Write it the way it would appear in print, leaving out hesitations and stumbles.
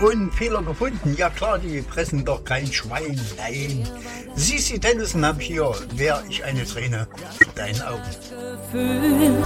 und Fehler gefunden. Ja klar, die fressen doch kein Schwein. Nein. Sissi Dennison hab ich hier. Wär ich eine Träne vor deinen Augen.